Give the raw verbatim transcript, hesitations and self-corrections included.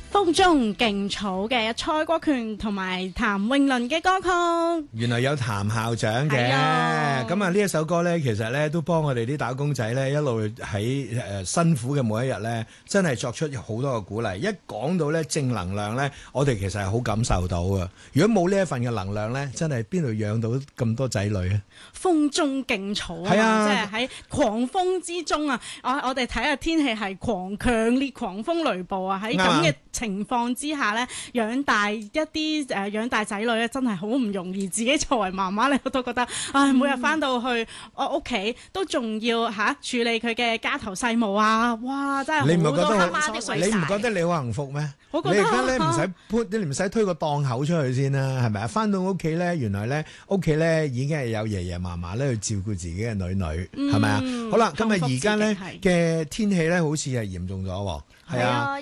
風中勁草嘅蔡國權同埋譚詠麟嘅歌曲， 原來有譚校長嘅，咁啊呢一首歌咧，其實咧都幫我哋啲打工仔咧一路喺誒辛苦嘅每一日咧，真係作出好多嘅鼓勵。一講到咧正能量咧，我哋其實係好感受到嘅。如果冇呢一份嘅能量咧，真係邊度養到咁多仔女啊？風中勁草啊，係啊，即係喺狂風之中啊！我我哋睇下天氣係狂強烈狂風雷暴啊！喺咁嘅情況之下咧，養大一啲誒養大仔女咧，真係好唔容易。自己作為媽媽咧，我都覺得，唉，每日翻到去我屋企都仲要嚇處理佢嘅家頭細務啊！哇，真係好多媽媽的水。你唔覺得你好幸福咩？ 我覺得你而家咧唔使搬，你唔使推個檔口出去先啦，係咪啊？翻到屋企咧，原來咧屋企咧已經係有爺爺嫲嫲咧去照顧自己嘅女女，係咪啊？好啦，今日而家咧嘅天氣咧，好似係嚴重咗喎，係啊。